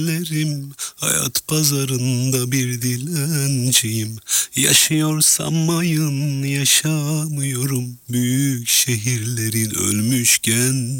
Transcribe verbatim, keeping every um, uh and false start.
Lerim, hayat pazarında bir dilenciyim. Yaşıyorsam mayın yaşamıyorum. Büyük şehirlerin ölmüşken